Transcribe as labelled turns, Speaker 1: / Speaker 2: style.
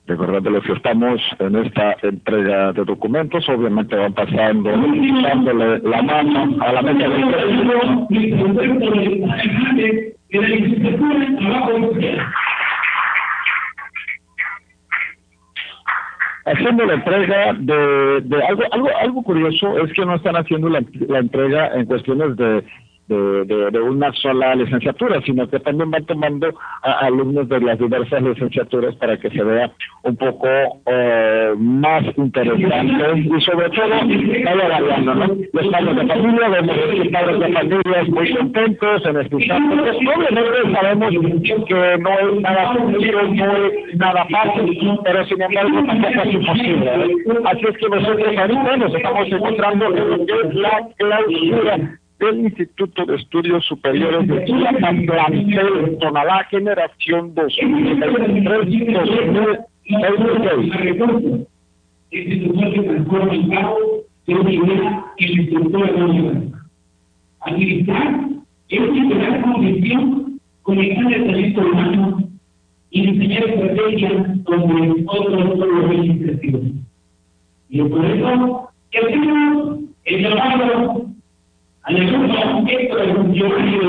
Speaker 1: Recordándole que estamos en esta entrega de documentos, obviamente van pasando, dándole la mano a la mesa del haciendo la entrega de algo curioso es que no están haciendo la entrega en cuestiones de una sola licenciatura, sino que también van tomando a alumnos de las diversas licenciaturas para que se vea un poco más interesante y sobre todo vaya variando, ¿no? Los padres de familia, vemos los padres de familias muy contentos en escuchar, porque obviamente sabemos que no es nada sencillo, no es nada fácil, pero sin embargo tampoco es imposible, ¿eh? Así es que nosotros ahorita nos estamos encontrando en lo que es la clausura del Instituto de Estudios Superiores de Chiapas, plantel Tonalá, generación 2023-2026.
Speaker 2: Institución que transforma el cabo de una idea en la estructura de la universidad. Administrar es integrar convicción, conectar el talento humano y diseñar estrategias como otros iniciativas. Y por eso, que hacemos el llamado a la Junta de Funcionarios